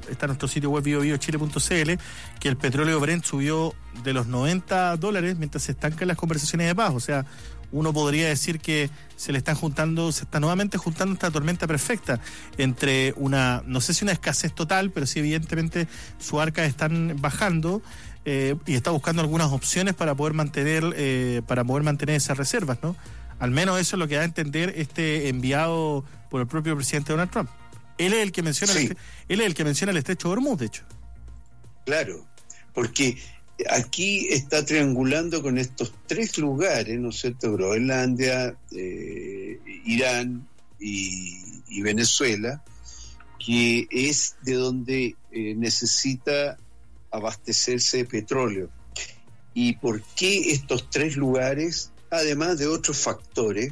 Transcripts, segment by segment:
está en nuestro sitio web biobiochile.cl, que el petróleo Brent subió de los $90 mientras se estancan las conversaciones de paz. O sea, uno podría decir que se está nuevamente juntando esta tormenta perfecta entre no sé si una escasez total, pero sí evidentemente sus arcas están bajando, y está buscando algunas opciones para poder mantener esas reservas, ¿no? Al menos eso es lo que da a entender este enviado por el propio presidente Donald Trump. Él es el que menciona el estrecho de Hormuz, de hecho. Claro, porque aquí está triangulando con estos 3 lugares, ¿no es cierto? Groenlandia, Irán y Venezuela, que es de donde necesita abastecerse de petróleo. ¿Y por qué estos 3 lugares? Además de otros factores,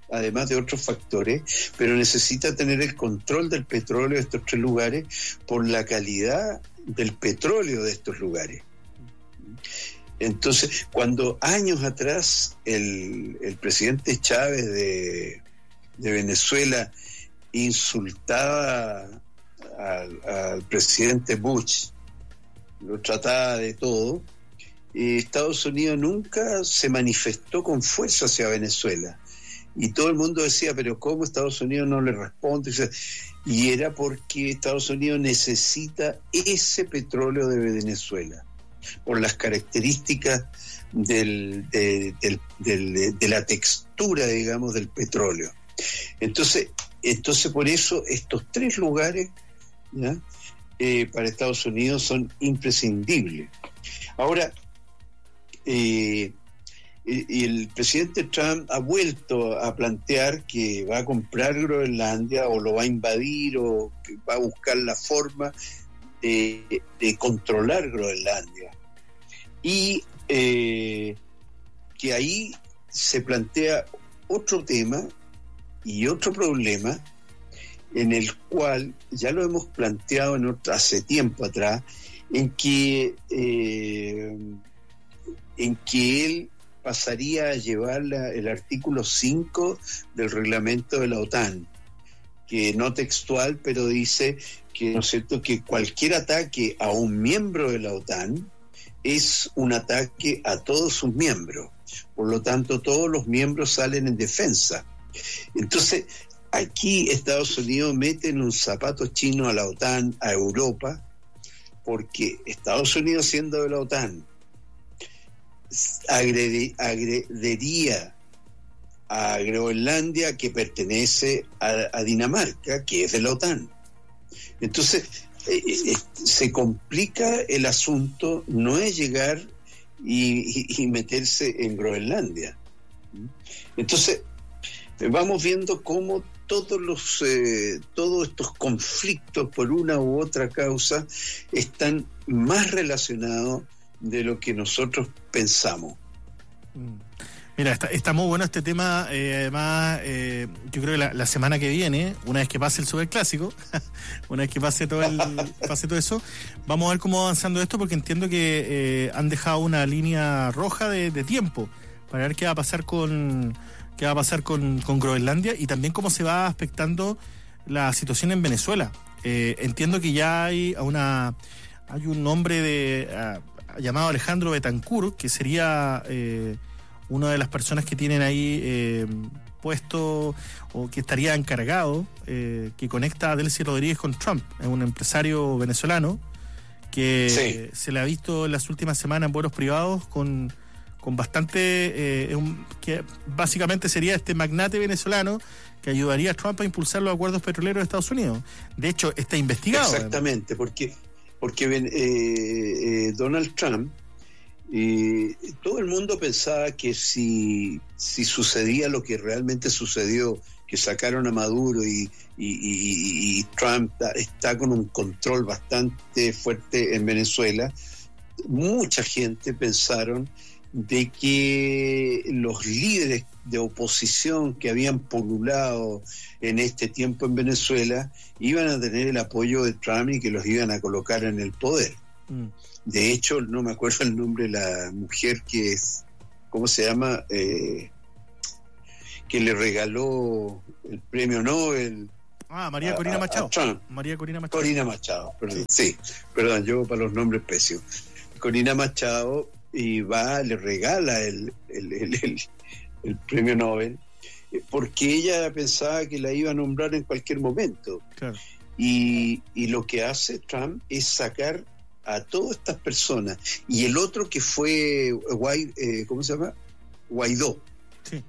pero necesita tener el control del petróleo de estos 3 lugares por la calidad del petróleo de estos lugares. Entonces, cuando años atrás el presidente Chávez de Venezuela insultaba al presidente Bush, lo trataba de todo, Estados Unidos nunca se manifestó con fuerza hacia Venezuela. Y todo el mundo decía, pero ¿cómo Estados Unidos no le responde? Y era porque Estados Unidos necesita ese petróleo de Venezuela, por las características de la textura, digamos, del petróleo. Entonces por eso estos 3 lugares, ¿ya? Para Estados Unidos son imprescindibles. Ahora, y el presidente Trump ha vuelto a plantear que va a comprar Groenlandia o lo va a invadir o que va a buscar la forma de controlar Groenlandia. Y que ahí se plantea otro tema y otro problema en el cual ya lo hemos planteado hace tiempo atrás, en que él pasaría a llevar el artículo 5 del reglamento de la OTAN, que no textual, pero dice que, ¿no es cierto?, que cualquier ataque a un miembro de la OTAN es un ataque a todos sus miembros. Por lo tanto, todos los miembros salen en defensa. Entonces, aquí Estados Unidos mete en un zapato chino a la OTAN, a Europa, porque Estados Unidos, siendo de la OTAN, agrediría a Groenlandia, que pertenece a Dinamarca, que es de la OTAN. Entonces, se complica el asunto, no es llegar y meterse en Groenlandia. Entonces, vamos viendo cómo todos estos conflictos por una u otra causa están más relacionados de lo que nosotros pensamos. Mira, está muy bueno este tema. Además, yo creo que la semana que viene, una vez que pase el Superclásico, una vez que pase todo eso, vamos a ver cómo va avanzando esto, porque entiendo que han dejado una línea roja de tiempo para ver qué va a pasar con Groenlandia, y también cómo se va aspectando la situación en Venezuela. Entiendo que ya hay un hombre llamado Alejandro Betancourt, que sería una de las personas que tienen ahí puesto, o que estaría encargado, que conecta a Delcy Rodríguez con Trump. Es un empresario venezolano que se le ha visto en las últimas semanas en vuelos privados con bastante, que básicamente sería este magnate venezolano que ayudaría a Trump a impulsar los acuerdos petroleros de Estados Unidos. De hecho, está investigado. Exactamente, porque Donald Trump, todo el mundo pensaba que si sucedía lo que realmente sucedió, que sacaron a Maduro y Trump está con un control bastante fuerte en Venezuela, mucha gente pensaron de que los líderes de oposición que habían pululado en este tiempo en Venezuela iban a tener el apoyo de Trump y que los iban a colocar en el poder. De hecho, no me acuerdo el nombre de la mujer que es, ¿cómo se llama? Que le regaló el premio Nobel. María Corina Machado. a Trump. María Corina Machado. Corina Machado, perdón. Sí, perdón, yo para los nombres pésimos. Corina Machado, y le regala el premio Nobel, porque ella pensaba que la iba a nombrar en cualquier momento. Claro. Y lo que hace Trump es sacar a todas estas personas. Y el otro que fue, ¿cómo se llama? Guaidó. Sí.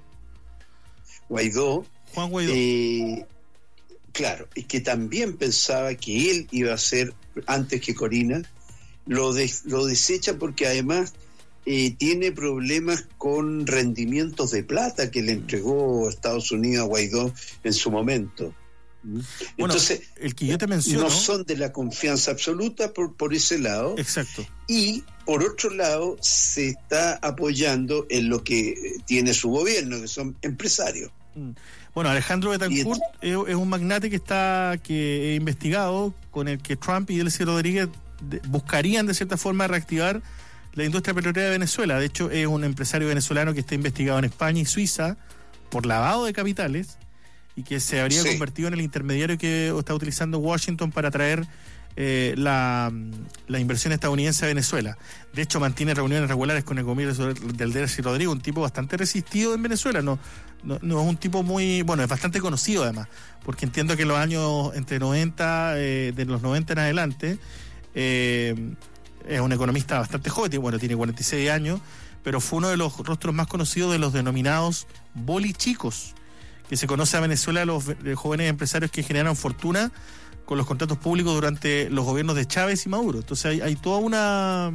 Juan Guaidó. Claro, y que también pensaba que él iba a ser antes que Corina, lo desecha porque además tiene problemas con rendimientos de plata que le entregó Estados Unidos a Guaidó en su momento. Bueno, entonces, el que yo te menciono, no son de la confianza absoluta por ese lado. Exacto. Y por otro lado se está apoyando en lo que tiene su gobierno, que son empresarios. Bueno, Alejandro Betancourt es un magnate que he investigado, con el que Trump y Delcy Rodríguez buscarían de cierta forma reactivar la industria petrolera de Venezuela. De hecho, es un empresario venezolano que está investigado en España y Suiza por lavado de capitales y que se habría convertido en el intermediario que está utilizando Washington para traer la inversión estadounidense a Venezuela. De hecho, mantiene reuniones regulares con el gobierno del Delcy Rodríguez, un tipo bastante resistido en Venezuela. No es un tipo muy... Bueno, es bastante conocido además, porque entiendo que en los años entre 90, de los 90 en adelante, es un economista bastante joven, tiene 46 años, pero fue uno de los rostros más conocidos de los denominados bolichicos, que se conoce a Venezuela, los jóvenes empresarios que generaron fortuna con los contratos públicos durante los gobiernos de Chávez y Maduro. Entonces hay toda una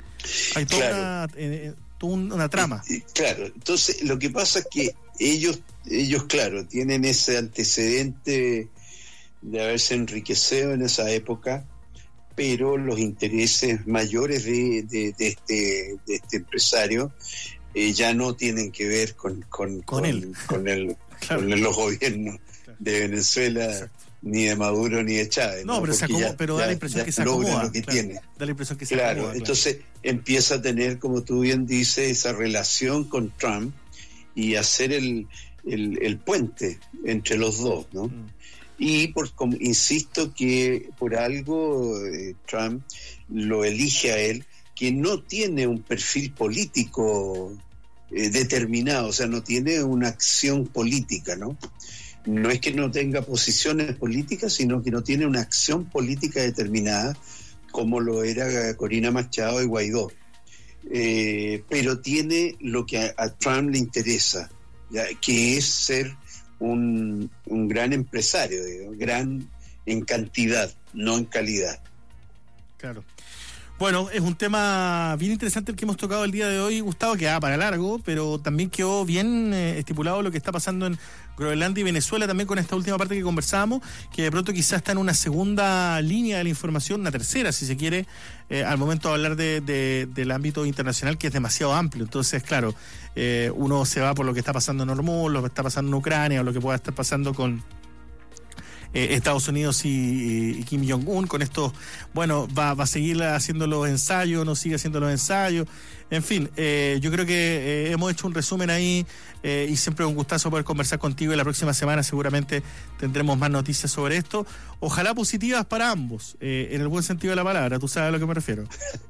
trama. Claro, entonces lo que pasa es que ellos claro, tienen ese antecedente de haberse enriquecido en esa época, pero los intereses mayores de este empresario ya no tienen que ver con él. Claro. Con los gobiernos de Venezuela. Exacto. Ni de Maduro ni de Chávez. No, pero da la impresión que se acomoda. Lo que tiene. Da la impresión que se acomoda. Entonces empieza a tener, como tú bien dices, esa relación con Trump y hacer el puente entre los dos, ¿no? Y insisto que por algo Trump lo elige a él, que no tiene un perfil político determinado, o sea, no tiene una acción política, ¿no? No es que no tenga posiciones políticas, sino que no tiene una acción política determinada, como lo era Corina Machado y Guaidó. Pero tiene lo que a Trump le interesa, ¿ya? Que es ser un gran empresario, digo, gran en cantidad, no en calidad. Claro. Bueno, es un tema bien interesante el que hemos tocado el día de hoy, Gustavo, que va para largo, pero también quedó bien estipulado lo que está pasando en Groenlandia y Venezuela, también con esta última parte que conversábamos, que de pronto quizás está en una segunda línea de la información, una tercera, si se quiere, al momento de hablar del ámbito internacional, que es demasiado amplio. Entonces, claro, uno se va por lo que está pasando en Hormuz, lo que está pasando en Ucrania, o lo que pueda estar pasando con Estados Unidos y Kim Jong-un. Con esto, bueno, va a seguir haciendo los ensayos, no sigue haciendo los ensayos, en fin, yo creo que hemos hecho un resumen ahí, y siempre es un gustazo poder conversar contigo, y la próxima semana seguramente tendremos más noticias sobre esto, ojalá positivas para ambos, en el buen sentido de la palabra, tú sabes a lo que me refiero.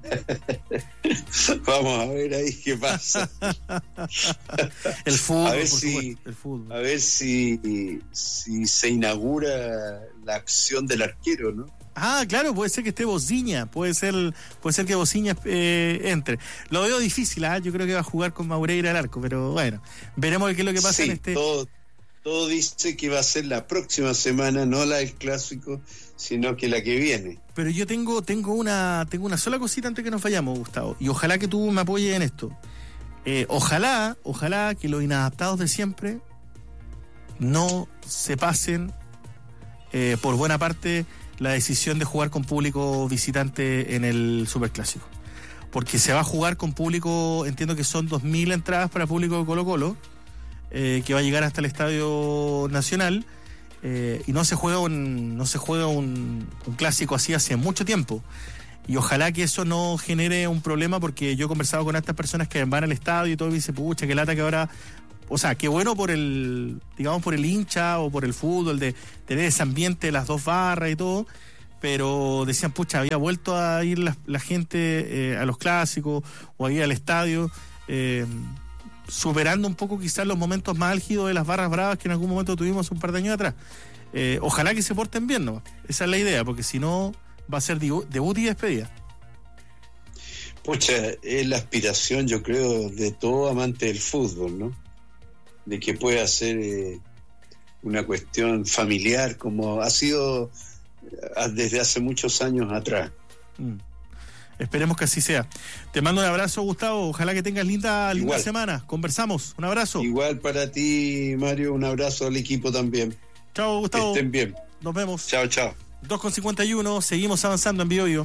Vamos a ver ahí qué pasa. El fútbol, a ver por si, supuesto, el fútbol. A ver si se inaugura la acción del arquero, ¿no? Ah, claro, puede ser que esté Bociña, puede ser que Bociña entre. Lo veo difícil, yo creo que va a jugar con Maureira al arco, pero bueno, veremos qué es lo que pasa en este. Todo dice que va a ser la próxima semana, no la del clásico, sino que la que viene. Pero yo tengo una sola cosita antes que nos vayamos, Gustavo, y ojalá que tú me apoyes en esto. Ojalá que los inadaptados de siempre no se pasen por buena parte la decisión de jugar con público visitante en el Superclásico, porque se va a jugar con público, entiendo que son 2.000 entradas para público de Colo-Colo, que va a llegar hasta el Estadio Nacional, y no se juega un clásico así hace mucho tiempo, y ojalá que eso no genere un problema, porque yo he conversado con estas personas que van al estadio y todo, y me dice, pucha, qué lata que ahora o sea, qué bueno por el hincha o por el fútbol, de tener ese ambiente de las dos barras y todo, pero decían, pucha, había vuelto a ir la gente a los clásicos o a ir al estadio, superando un poco quizás los momentos más álgidos de las barras bravas que en algún momento tuvimos un par de años atrás. Ojalá que se porten bien, ¿no? Esa es la idea, porque si no va a ser debut y despedida. Pucha, es la aspiración, yo creo, de todo amante del fútbol, ¿no? De que pueda ser una cuestión familiar, como ha sido desde hace muchos años atrás. Esperemos que así sea. Te mando un abrazo, Gustavo. Ojalá que tengas linda semana. Conversamos. Un abrazo. Igual para ti, Mario. Un abrazo al equipo también. Chao, Gustavo. Que estén bien. Nos vemos. Chao, chao. 2:51. Seguimos avanzando en Biobío.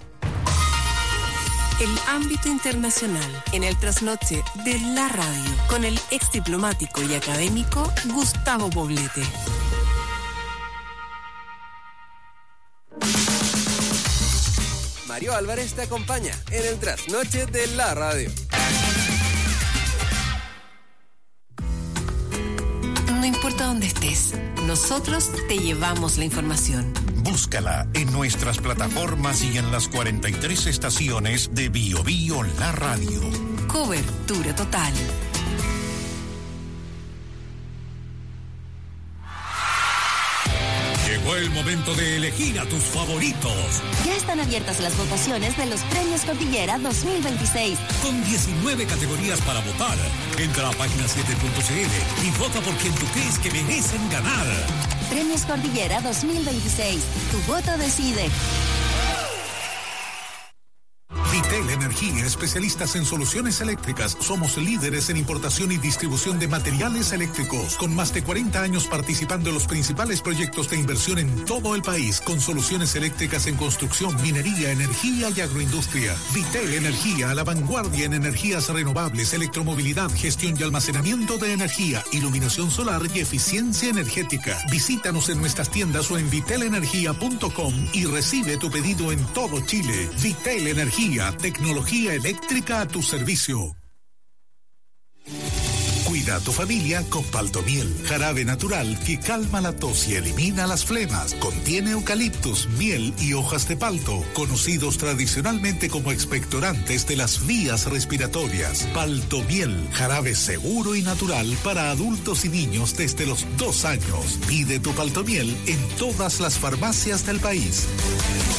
El ámbito internacional en el trasnoche de la radio con el ex diplomático y académico Gustavo Poblete. Mario Álvarez te acompaña en el trasnoche de la radio. No importa dónde estés, nosotros te llevamos la información. Búscala en nuestras plataformas y en las 43 estaciones de Biobío La Radio. Cobertura total. Llegó el momento de elegir a tus favoritos. Ya están abiertas las votaciones de los Premios Cordillera 2026. Con 19 categorías para votar. Entra a página7.cl y vota por quien tú crees que merecen ganar. Premios Cordillera 2026. Tu voto decide. Vitel Energía, especialistas en soluciones eléctricas. Somos líderes en importación y distribución de materiales eléctricos, con más de 40 años participando en los principales proyectos de inversión en todo el país, con soluciones eléctricas en construcción, minería, energía y agroindustria. Vitel Energía, a la vanguardia en energías renovables, electromovilidad, gestión y almacenamiento de energía, iluminación solar y eficiencia energética. Visítanos en nuestras tiendas o en vitelenergia.com y recibe tu pedido en todo Chile. Vitel Energía, tecnología eléctrica a tu servicio. Cuida a tu familia con Paltomiel, jarabe natural que calma la tos y elimina las flemas. Contiene eucaliptus, miel y hojas de palto, conocidos tradicionalmente como expectorantes de las vías respiratorias. Paltomiel, jarabe seguro y natural para adultos y niños desde los 2 años. Pide tu Paltomiel en todas las farmacias del país.